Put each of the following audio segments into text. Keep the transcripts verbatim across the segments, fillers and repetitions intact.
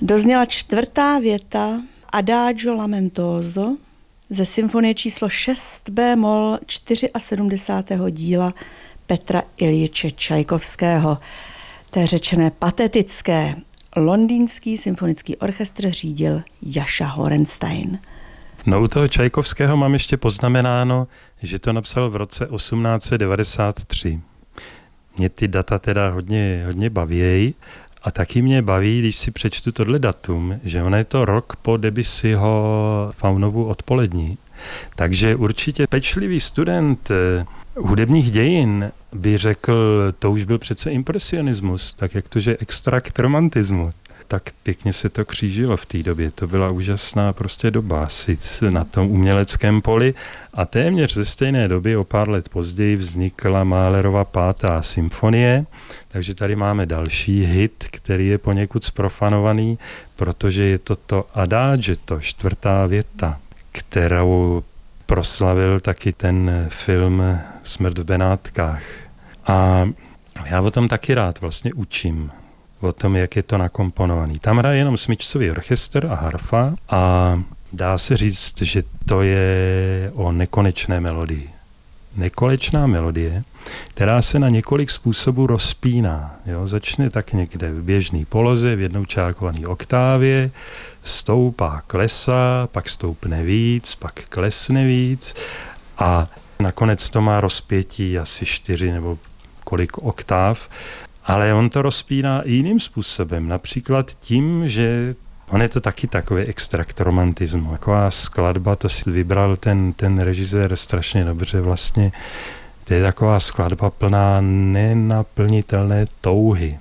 Dozněla čtvrtá věta Adagio lamentoso ze symfonie číslo šest bémol sedmdesátého čtvrtého díla Petra Iljiče Čajkovského. Té řečené patetické. Londýnský symfonický orchestr řídil Jaša Horenstein. No u toho Čajkovského mám ještě poznamenáno, že to napsal v roce osmnáct set devadesát tři. Mě ty data teda hodně, hodně baví a taky mě baví, když si přečtu tohle datum, že ono je to rok po Debussyho Faunovu odpolední. Takže určitě pečlivý student hudebních dějin by řekl, to už byl přece impresionismus, tak jak to, že extrakt romantismu. Tak pěkně se to křížilo v té době. To byla úžasná prostě doba na tom uměleckém poli a téměř ze stejné doby o pár let později vznikla Mahlerova pátá symfonie, takže tady máme další hit, který je poněkud zprofanovaný, protože je to to Adagio, čtvrtá věta, kterou proslavil taky ten film Smrt v Benátkách. A já o tom taky rád vlastně učím. O tom, jak je to nakomponovaný. Tam hraje jenom smyčcový orchestr a harfa a dá se říct, že to je o nekonečné melodii. Nekonečná melodie, která se na několik způsobů rozpíná. Jo? Začne tak někde v běžné poloze, v jednoučárkované oktávě, stoupá, klesá, pak stoupne víc, pak klesne víc a nakonec to má rozpětí asi čtyři nebo kolik oktáv. Ale on to rozpíná i jiným způsobem, například tím, že on je to taky takový extrakt romantismu. Taková skladba, to si vybral ten, ten režisér strašně dobře vlastně. To je taková skladba plná nenaplnitelné touhy.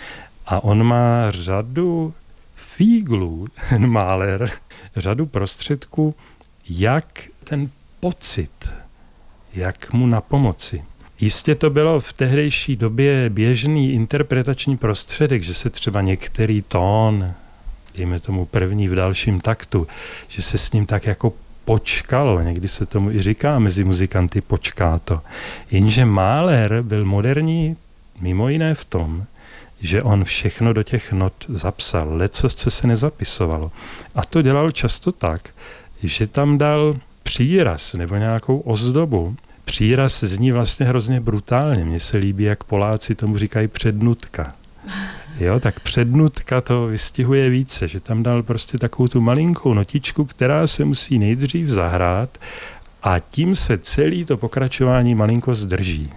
A on má řadu fíglů, ten Mahler, řadu prostředků, jak ten pocit, jak mu napomoci. Jistě to bylo v tehdejší době běžný interpretační prostředek, že se třeba některý tón, dejme tomu první v dalším taktu, že se s ním tak jako počkalo, někdy se tomu i říká mezi muzikanty počkáto. Jenže Mahler byl moderní mimo jiné v tom, že on všechno do těch not zapsal, lecos, co se nezapisovalo. A to dělal často tak, že tam dal příraz nebo nějakou ozdobu. Příraz zní vlastně hrozně brutálně. Mně se líbí, jak Poláci tomu říkají přednutka. Jo, tak přednutka to vystihuje více, že tam dal prostě takovou tu malinkou notičku, která se musí nejdřív zahrát a tím se celý to pokračování malinko zdrží.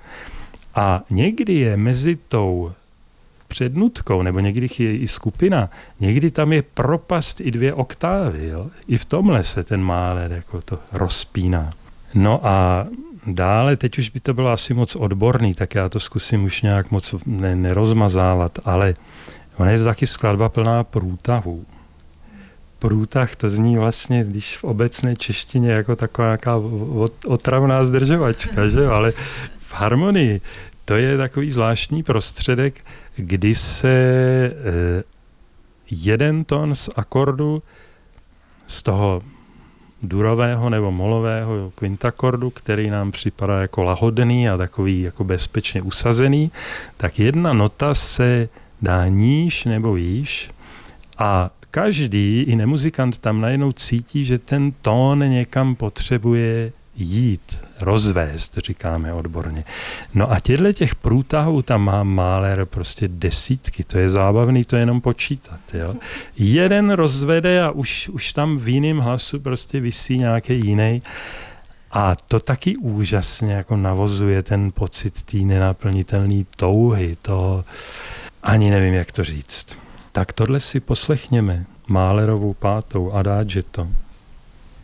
A někdy je mezi tou přednutkou, nebo někdy je i skupina, někdy tam je propast i dvě oktávy. Jo? I v tomhle se ten Mahler jako to rozpíná. No a dále, teď už by to bylo asi moc odborný, tak já to zkusím už nějak moc ne, nerozmazávat, ale ona je to taky skladba plná průtahů. Průtah to zní vlastně, když v obecné češtině jako taková nějaká otravná zdržovačka, že? Ale v harmonii to je takový zvláštní prostředek, kdy se eh, jeden tón z akordu z toho durového nebo molového kvintakordu, který nám připadá jako lahodný a takový jako bezpečně usazený, tak jedna nota se dá níž nebo výš a každý, i nemuzikant tam najednou cítí, že ten tón někam potřebuje jít, rozvést, říkáme odborně. No a těchto těch průtahů tam má Mahler prostě desítky, to je zábavný to jenom počítat. Jo? Jeden rozvede a už, už tam v jiném hlasu prostě visí nějaký jiný. A to taky úžasně jako navozuje ten pocit té nenaplnitelné touhy, to ani nevím, jak to říct. Tak tohle si poslechněme, Mahlerovu pátou Adagio.